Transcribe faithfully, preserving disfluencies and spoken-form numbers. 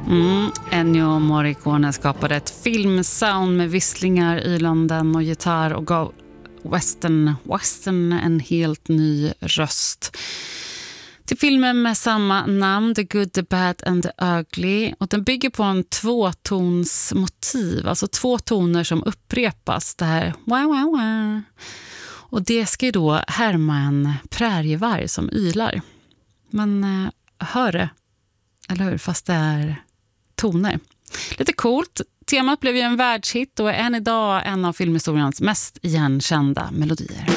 Mm, Ennio Morricone skapade ett filmsound med visslingar, ylanden och gitarr och gav western, western en helt ny röst. Till filmen med samma namn, The Good, The Bad and The Ugly. Och den bygger på en tvåtonsmotiv, alltså två toner som upprepas. Det här wow, wow, wow. Och det ska ju då härma en prärievarg som ylar. Men eh, hör det, eller hur? Fast det är toner. Lite coolt. Temat blev ju en världshit och är än idag en av filmhistoriens mest igenkända melodier.